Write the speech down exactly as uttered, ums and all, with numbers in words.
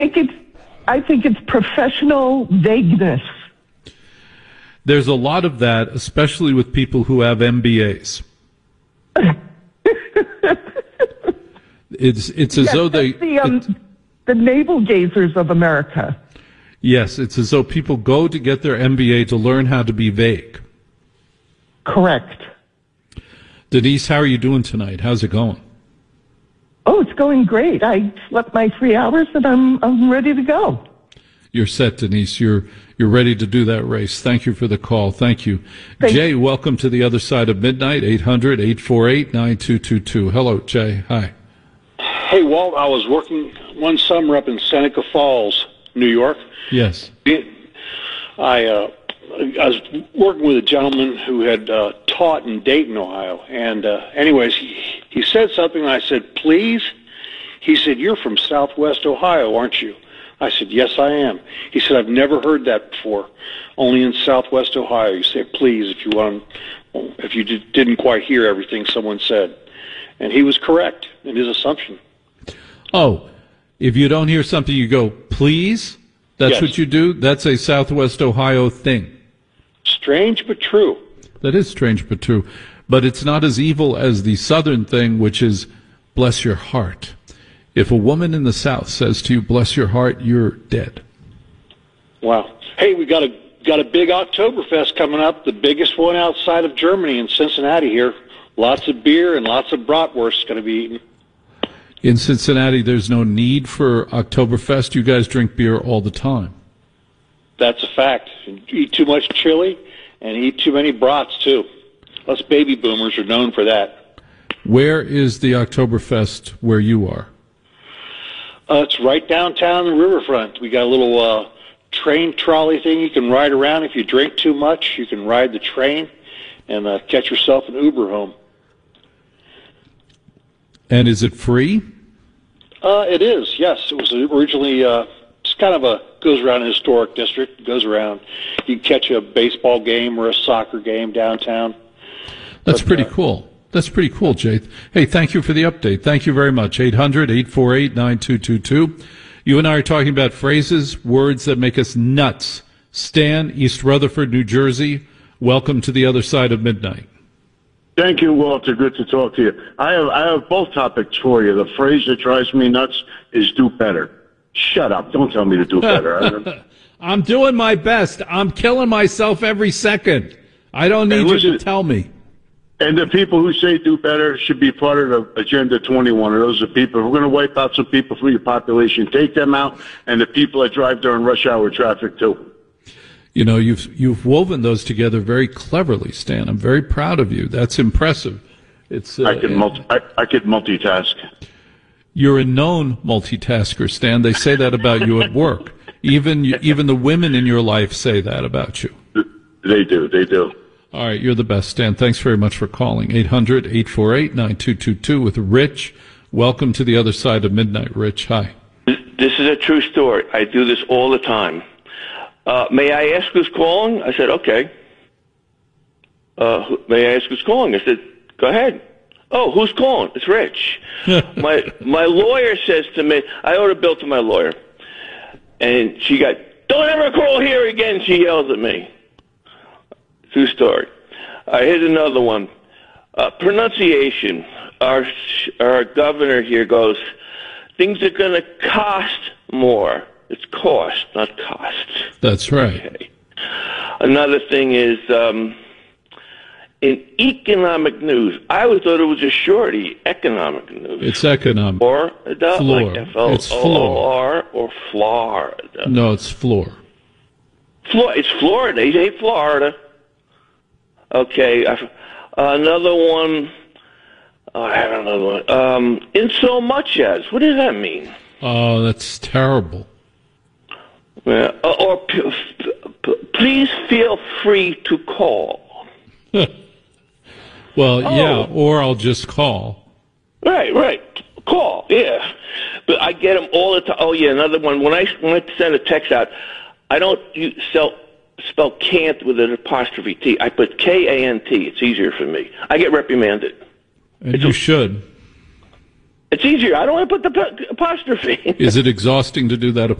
think it's, I think it's professional vagueness. There's a lot of that, especially with people who have M B As. it's it's as yes, though they the, um, it, the navel gazers of America. Yes, it's as though people go to get their M B A to learn how to be vague. Correct. Denise, how are you doing tonight? How's it going? Oh, it's going great. I slept my three hours and I'm I'm ready to go. You're set, Denise. You're you're ready to do that race. Thank you for the call. Thank you. Thank Jay, welcome to the other side of midnight, eight hundred, eight four eight, nine two two two. Hello, Jay. Hi. Hey, Walt, I was working one summer up in Seneca Falls, New York. Yes. I, uh, I was working with a gentleman who had uh, taught in Dayton, Ohio. And uh, anyways, he, he said something, and I said, please? He said, you're from Southwest Ohio, aren't you? I said, yes, I am. He said, I've never heard that before. Only in Southwest Ohio. You say, please, if you want, if you didn't quite hear everything someone said. And he was correct in his assumption. Oh, if you don't hear something, you go, please? That's yes. what you do? That's a Southwest Ohio thing. Strange but true. That is strange but true. But it's not as evil as the Southern thing, which is, bless your heart. If a woman in the South says to you, bless your heart, you're dead. Wow. Hey, we got a got a big Oktoberfest coming up, the biggest one outside of Germany in Cincinnati here. Lots of beer and lots of bratwurst going to be eaten. In Cincinnati, there's no need for Oktoberfest. You guys drink beer all the time. That's a fact. You eat too much chili and eat too many brats, too. Us baby boomers are known for that. Where is the Oktoberfest where you are? Uh, it's right downtown the riverfront. We got a little uh, train trolley thing you can ride around. If you drink too much, you can ride the train and uh, catch yourself an Uber home. And is it free? Uh, it is, yes. It was originally, uh, it's kind of a, goes around a historic district, goes around. You can catch a baseball game or a soccer game downtown. That's but, pretty uh, cool. That's pretty cool, Jay. Hey, thank you for the update. Thank you very much. eight hundred, eight four eight, nine two two two. You and I are talking about phrases, words that make us nuts. Stan, East Rutherford, New Jersey, welcome to the other side of midnight. Thank you, Walter. Good to talk to you. I have I have both topics for you. The phrase that drives me nuts is do better. Shut up. Don't tell me to do better. I'm doing my best. I'm killing myself every second. I don't need you listen, to tell me. And the people who say do better should be part of the Agenda twenty-one. Those are people. If we're going to wipe out some people from your population, take them out, and the people that drive during rush hour traffic, too. You know, you've you've woven those together very cleverly, Stan. I'm very proud of you. That's impressive. It's uh, I could multi- I, I could multitask. You're a known multitasker, Stan. They say that about you at work. Even even the women in your life say that about you. They do. They do. All right, you're the best, Stan. Thanks very much for calling. eight hundred, eight four eight, nine two two two with Rich. Welcome to the other side of midnight, Rich. Hi. This is a true story. I do this all the time. Uh, may I ask who's calling? I said, okay. Uh, may I ask who's calling? I said, go ahead. Oh, who's calling? It's Rich. my my lawyer says to me, I owed a bill to my lawyer. And she got, don't ever call here again, she yells at me. True story. Uh, here's another one. Uh, pronunciation. Our, our governor here goes, things are going to cost more. It's cost, not cost. That's right. Okay. Another thing is, um, in economic news, I always thought it was a shorty, economic news. It's economic. Or floor. Like F L O R or Florida. No, it's floor. Flor- it's Florida. You say Florida. Okay. Uh, another one. Oh, I have another one. Um, in so much as. What does that mean? Oh, that's terrible. Uh, or p- p- please feel free to call. Well, oh. yeah, or I'll just call. Right, right. Call, yeah. But I get them all the time. Oh, yeah, another one. When I, when I send a text out, I don't use, spell, spell can't with an apostrophe T. I put K A N T. It's easier for me. I get reprimanded. And it's you a, should. It's easier. I don't want to put the p- apostrophe. Is it exhausting to do that